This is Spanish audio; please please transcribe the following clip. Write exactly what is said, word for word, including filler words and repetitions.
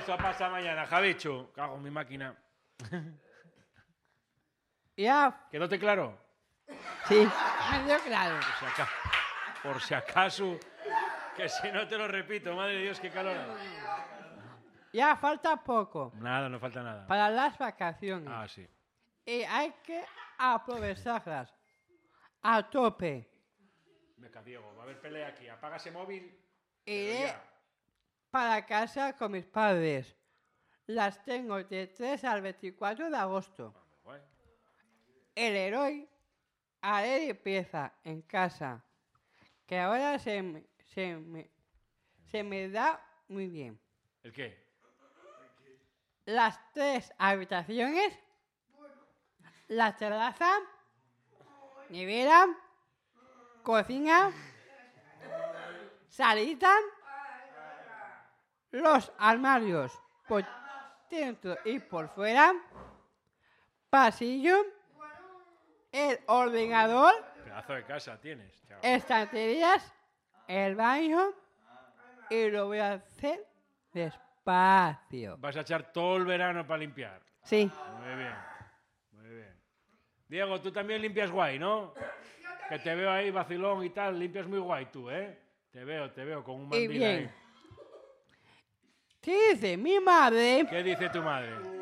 Eso pasa mañana, Javichu. Cago en mi máquina. Ya. ¿Quedóte claro? Sí, medio claro. Por si acaso, por si acaso, que si no te lo repito, madre de Dios, qué calor. Ya falta poco. Nada, no falta nada. Para las vacaciones. Ah, sí. Y hay que aprovecharlas a tope. Venga, Diego, va a haber pelea aquí. Apaga ese móvil. Iré para casa con mis padres. Las tengo de tres al veinticuatro de agosto. El héroe haré limpieza en casa, que ahora se me, se me, se me da muy bien. ¿El qué? Las tres habitaciones, la terraza, nevera, cocina, salita, los armarios por dentro y por fuera, pasillo, el ordenador, Pedazo de casa tienes, chaval. estanterías, el baño y lo voy a hacer despacio. Vas a echar todo el verano para limpiar. Sí. Muy bien, muy bien. Diego, tú también limpias guay, ¿no? Que te veo ahí vacilón y tal, limpias muy guay tú, ¿eh? Te veo, te veo con un Y mandil bien. ahí. ¿Qué dice mi madre? ¿Qué dice tu madre?